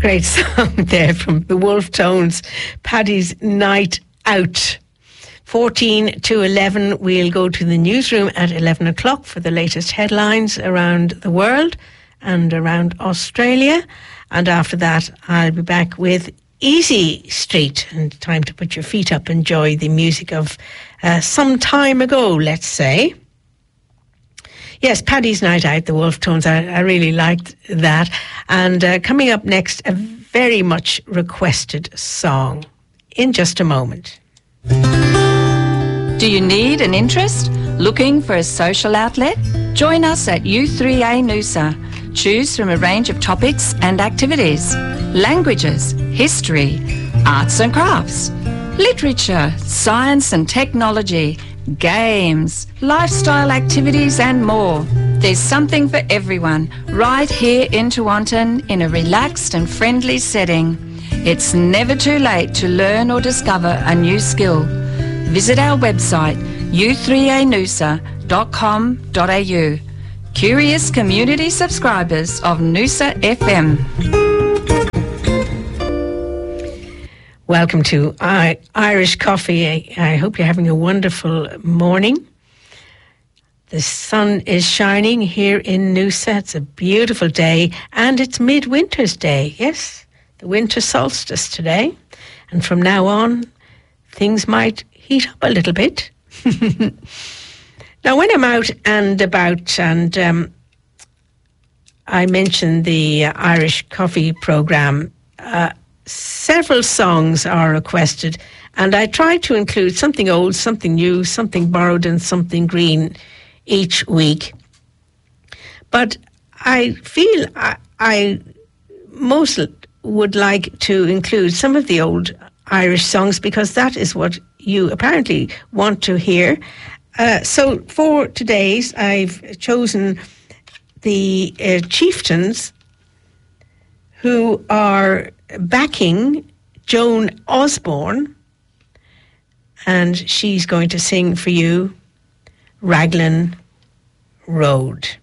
Great song there from the Wolf Tones, Paddy's Night Out. 14 to 11, we'll go to the newsroom at 11 o'clock for the latest headlines around the world and around Australia. And after that, I'll be back with Easy Street, and time to put your feet up, enjoy the music of some time ago, let's say. Yes, Paddy's Night Out, the Wolf Tones, I really liked that. And coming up next, a very much requested song in just a moment. Do you need an interest? Looking for a social outlet? Join us at U3A Noosa. Choose from a range of topics and activities. Languages, history, arts and crafts, literature, science and technology, games, lifestyle activities and more. There's something for everyone right here in Tewantin in a relaxed and friendly setting. It's never too late to learn or discover a new skill. Visit our website u3anoosa.com.au. Curious community subscribers of Noosa FM. Welcome to Irish Coffee. I hope you're having a wonderful morning. The sun is shining here in Noosa. It's a beautiful day, and it's Midwinter's Day. Yes, the winter solstice today. And from now on, things might heat up a little bit. Now, when I'm out and about, and I mentioned the Irish Coffee programme, several songs are requested, and I try to include something old, something new, something borrowed and something green each week. But I feel I most would like to include some of the old Irish songs, because that is what you apparently want to hear. So for today's, I've chosen the Chieftains, who are backing Joan Osborne, and she's going to sing for you Raglan Road.